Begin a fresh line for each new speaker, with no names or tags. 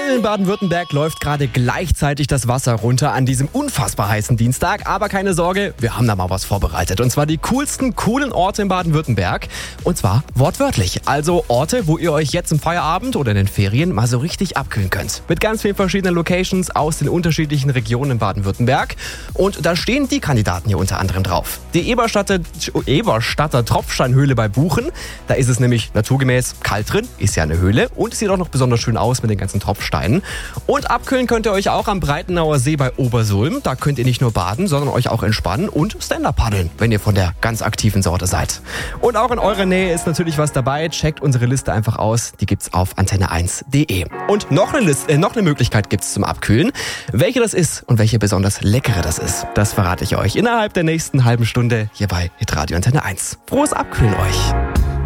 Überall in Baden-Württemberg läuft gerade gleichzeitig das Wasser runter an diesem unfassbar heißen Dienstag. Aber keine Sorge, wir haben da mal was vorbereitet. Und zwar die coolsten, coolen Orte in Baden-Württemberg. Und zwar wortwörtlich. Also Orte, wo ihr euch jetzt im Feierabend oder in den Ferien mal so richtig abkühlen könnt. Mit ganz vielen verschiedenen Locations aus den unterschiedlichen Regionen in Baden-Württemberg. Und da stehen die Kandidaten hier unter anderem drauf. Die Eberstatter Tropfsteinhöhle bei Buchen. Da ist es nämlich naturgemäß kalt drin, ist ja eine Höhle. Und es sieht auch noch besonders schön aus mit den ganzen Tropfsteinen. Und abkühlen könnt ihr euch auch am Breitenauer See bei Obersulm. Da könnt ihr nicht nur baden, sondern euch auch entspannen und Stand-Up paddeln, wenn ihr von der ganz aktiven Sorte seid. Und auch in eurer Nähe ist natürlich was dabei. Checkt unsere Liste einfach aus. Die gibt's auf antenne1.de. Und noch eine Möglichkeit gibt's zum Abkühlen. Welche das ist und welche besonders leckere das ist, das verrate ich euch innerhalb der nächsten halben Stunde hier bei Hitradio Antenne 1. Frohes Abkühlen euch!